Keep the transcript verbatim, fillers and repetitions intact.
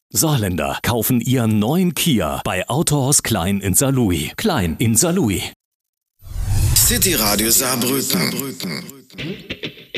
Saarländer kaufen ihren neuen Kia bei Autohaus Klein in Saarlouis. Klein in Saarlouis. City Radio Saarbrücken.